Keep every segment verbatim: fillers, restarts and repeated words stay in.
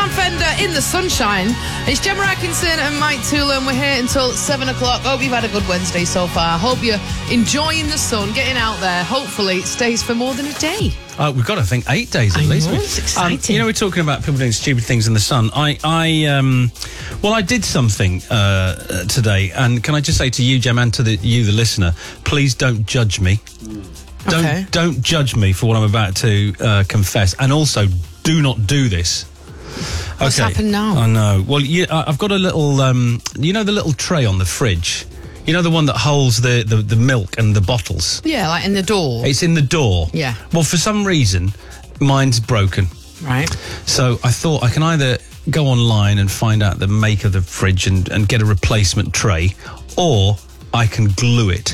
Sam Fender in the sunshine. It's Gemma Atkinson and Mike Toolan. We're here until seven o'clock. Hope you've had a good Wednesday so far. Hope you're enjoying the sun, getting out there. Hopefully it stays for more than a day. Uh, we've got to think eight days at I least. know, it's exciting. Um, you know, we're talking about people doing stupid things in the sun. I, I, um, well, I did something uh, today, and can I just say to you, Gem, and to the, you, the listener, please don't judge me. Don't Okay. don't judge me for what I'm about to uh, confess, and also do not do this. What's happened now? I know. Well, you, I- I've got a little, um, you know, the little tray on the fridge. You know, the one that holds the, the, the milk and the bottles. Yeah, like in the door. It's in the door. Yeah. Well, for some reason, mine's broken. Right. So I thought I can either go online and find out the make of the fridge and, and get a replacement tray, or I can glue it.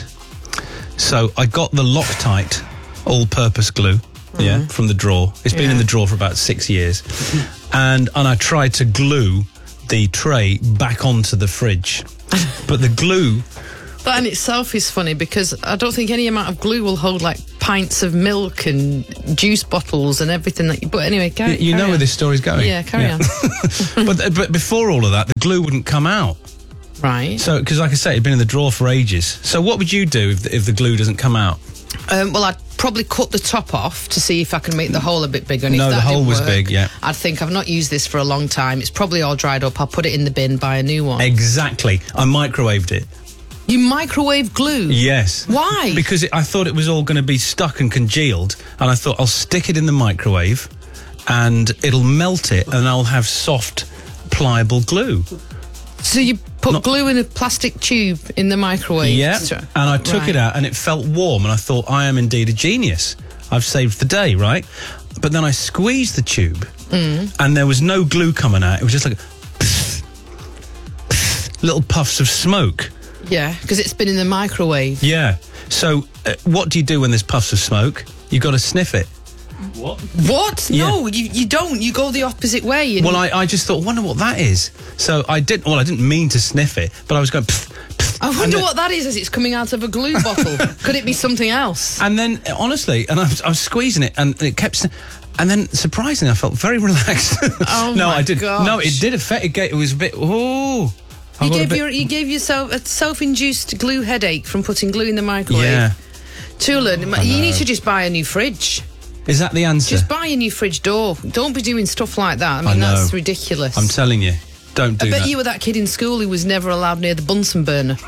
So I got the Loctite all-purpose glue, mm. yeah, from the drawer. It's been Yeah. in the drawer for about six years. and and I tried to glue the tray back onto the fridge. But the glue... That in itself is funny because I don't think any amount of glue will hold like pints of milk and juice bottles and everything that you... But anyway, carry, You, you carry know on. where this story's going. Yeah, carry on. but but before all of that, the glue wouldn't come out. Right. So, because like I say, it'd been in the drawer for ages. So what would you do if the, if the glue doesn't come out? Um, well, I'd probably cut the top off to see if I can make the hole a bit bigger. And No, if that the hole didn't was work, big, yeah. I'd think I've not used this for a long time. It's probably all dried up. I'll put it in the bin, buy a new one. Exactly. I microwaved it. You microwave glue? Yes. Why? Because it, I thought it was all going to be stuck and congealed, and I thought I'll stick it in the microwave, and it'll melt it, and I'll have soft, pliable glue. So you put Not- glue in a plastic tube in the microwave? Yeah. So- And I took right. it out, and it felt warm, and I thought, I am indeed a genius. I've saved the day, right? But then I squeezed the tube, Mm. and there was no glue coming out. It was just like little puffs of smoke. Yeah, because it's been in the microwave. Yeah. So, uh, what do you do when there's puffs of smoke? You've got to sniff it. What? What? Yeah. No, you, you don't. You go the opposite way. And Well, I, I just thought, wonder what that is. So I did. Well, I didn't mean to sniff it, but I was going. Pff, pff, I and wonder then- what that is as it's coming out of a glue bottle. Could it be something else? And then, uh, honestly, and I was, I was squeezing it, and it kept. sn- And then, surprisingly, I felt very relaxed. Oh, no, my I did. gosh. No, it did affect. It, gave, it was a bit. Oh. You gave your you gave yourself a self-induced glue headache from putting glue in the microwave. Yeah. Toolan, you need to just buy a new fridge. Is that the answer? Just buy a new fridge door. Don't be doing stuff like that. I mean, I know. that's ridiculous. I'm telling you, don't do I bet that. you were that kid in school who was never allowed near the Bunsen burner.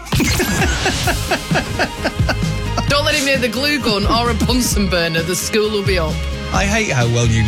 Don't let him near the glue gun or a Bunsen burner. The school will be up. I hate how well you know.